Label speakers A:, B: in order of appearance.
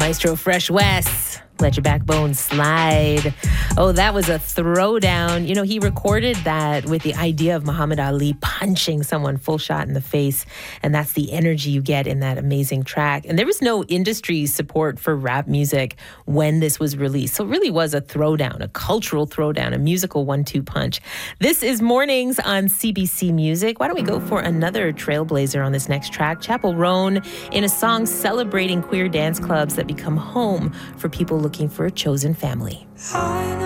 A: Maestro Fresh Wes. Let Your Backbone Slide. Oh, that was a throwdown. You know, he recorded that with the idea of Muhammad Ali punching someone full shot in the face. And that's the energy you get in that amazing track. And there was no industry support for rap music when this was released. So it really was a throwdown, a cultural throwdown, a musical 1-2 punch. This is Mornings on CBC Music. Why don't we go for another trailblazer on this next track? Chapel Roan in a song celebrating queer dance clubs that become home for people looking for a chosen family.